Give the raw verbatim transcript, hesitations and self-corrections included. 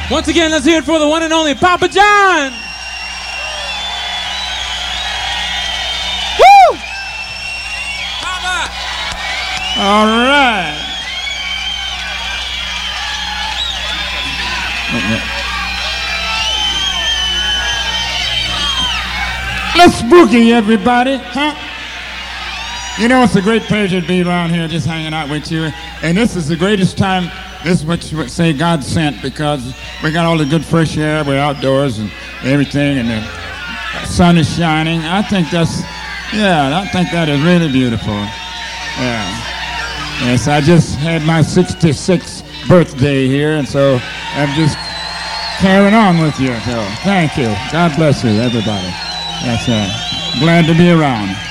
Once again, let's hear it for the one and only Papa John. Woo! Papa! All right. Let's boogie, everybody, huh? You know, it's a great pleasure to be around here just hanging out with you. And this is the greatest time. This is what you would say God sent, because we got all the good fresh air. We're outdoors and everything, and the sun is shining. I think that's, yeah, I think that is really beautiful. Yeah. Yes, I just had my sixty-sixth birthday here, and so I'm just carrying on with you. So thank you. God bless you, everybody. That's uh, glad to be around.